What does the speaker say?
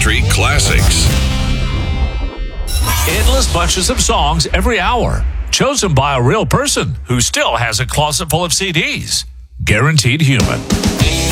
country classics. Endless bunches of songs every hour, chosen by a real person who still has a closet full of CDs. Guaranteed Human.